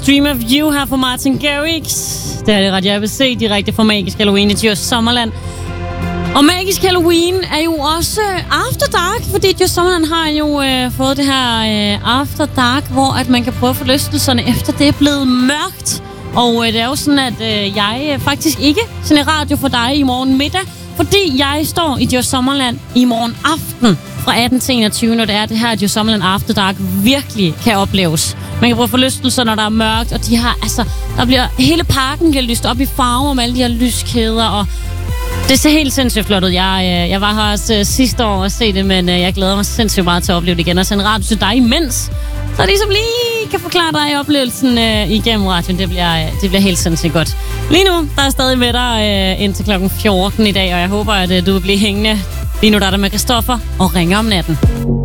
Stream of You her fra Martin Garrix. Det er det Radio ABC, direkte fra Magisk Halloween i Djurs Sommerland. Og Magisk Halloween er jo også After Dark, fordi Djurs Sommerland har jo fået det her After Dark, hvor at man kan prøve forlystelserne efter det er blevet mørkt. Og det er jo sådan, at jeg faktisk ikke sender radio for dig i morgen middag, fordi jeg står i Djurs Sommerland i morgen aften fra 18 til 21, når det er det her Djurs Sommerland After Dark virkelig kan opleves. Man kan prøve forlystelser, når der er mørkt, og de har, altså, hele parken bliver lyst op i farver med alle de her lyskæder, og det ser helt sindssygt flot ud. Jeg var her også sidste år og se det, men jeg glæder mig sindssygt meget til at opleve det igen og sende radio til dig imens. Så ligesom lige kan forklare dig oplevelsen igennem radioen. Det bliver helt sindssygt godt. Lige nu, der er stadig med dig indtil klokken 14 i dag, og jeg håber, at du vil blive hængende. Lige nu der er der med Christoffer og ringer om natten.